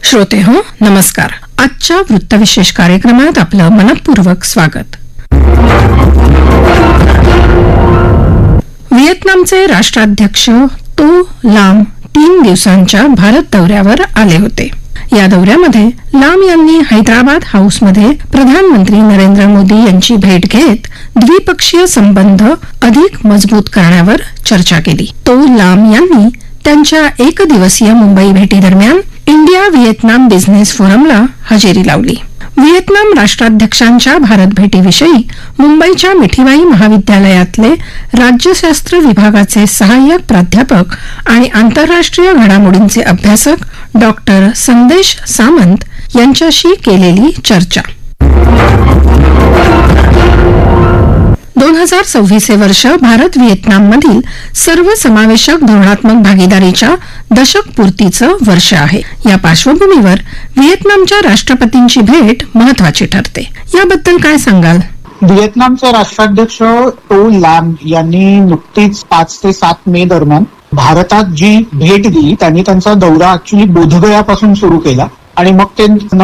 श्रोते हो, नमस्कार. आजच्या वृत्तविशेष कार्यक्रमात आपलं मनपूर्वक स्वागत. व्हिएतनामचे राष्ट्राध्यक्ष तो लाम 3 दिवसांच्या भारत दौऱ्यावर आले होते. या दौऱ्यामध्ये लाम यांनी हैदराबाद हाऊसमध्ये प्रधानमंत्री नरेंद्र मोदी यांची भेट घेत द्विपक्षीय संबंध अधिक मजबूत करण्यावर चर्चा केली. तो लाम यांनी त्यांच्या एकदिवसीय मुंबई भेटीदरम्यान इंडिया व्हिएतनाम बिझनेस फोरमला हजेरी लावली. व्हिएतनाम राष्ट्राध्यक्षांच्या भारत भेटीविषयी मुंबईच्या मिठीबाई महाविद्यालयातले राज्यशास्त्र विभागाचे सहाय्यक प्राध्यापक आणि आंतरराष्ट्रीय घडामोडींचे अभ्यासक डॉक्टर संदेश सामंत यांच्याशी केलेली चर्चा. 2026 वर्ष भारत व्हिएतनाममधील सर्वसमावेशक धोरणात्मक भागीदारीच्या दशकपूर्तीचं वर्ष आहे. या पार्श्वभूमीवर व्हिएतनामच्या राष्ट्रपतींची भेट महत्वाची ठरते. याबद्दल काय सांगाल? व्हिएतनामचे राष्ट्राध्यक्ष टो लॅम यांनी नुकतीच 5 ते 7 मे दरम्यान भारतात जी भेट दिली त्यांनी त्यांचा दौरा ऍक्च्युली बोधगयापासून सुरू केला आणि मग ते